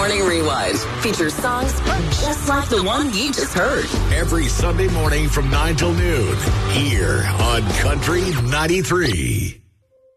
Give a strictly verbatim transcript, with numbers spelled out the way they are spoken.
Morning Rewind features songs just like the one you just heard. Every Sunday morning from nine till noon here on Country ninety-three.